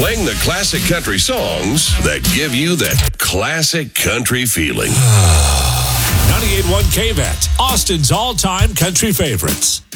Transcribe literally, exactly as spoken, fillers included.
playing the classic country songs that give you that classic country feeling. ninety-eight point one K V A T, Austin's all-time country favorites.